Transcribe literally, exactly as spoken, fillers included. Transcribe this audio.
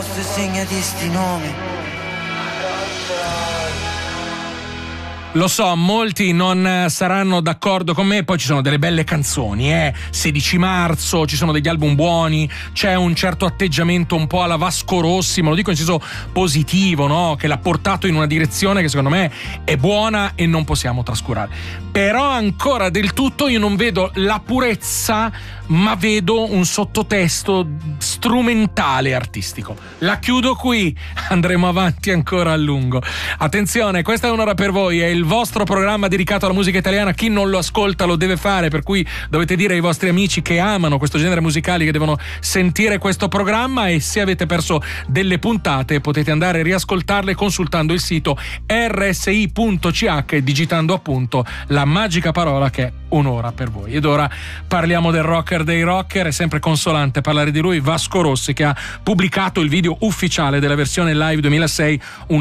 posto e segnati sti nomi. Lo so, molti non saranno d'accordo con me, poi ci sono delle belle canzoni, eh. sedici marzo, ci sono degli album buoni, c'è un certo atteggiamento un po' alla Vasco Rossi, ma lo dico in senso positivo, no? Che l'ha portato in una direzione che secondo me è buona e non possiamo trascurare. Però ancora del tutto io non vedo la purezza, ma vedo un sottotesto strumentale artistico. La chiudo qui, andremo avanti ancora a lungo. Attenzione, questa è un'ora per voi, è il vostro programma dedicato alla musica italiana. Chi non lo ascolta lo deve fare, per cui dovete dire ai vostri amici che amano questo genere musicale che devono sentire questo programma, e se avete perso delle puntate potete andare a riascoltarle consultando il sito erre esse i punto ci acca e digitando appunto la magica parola che è un'ora per voi. Ed ora parliamo del rocker dei rocker. È sempre consolante parlare di lui, Vasco Rossi, che ha pubblicato il video ufficiale della versione live duemilasei, un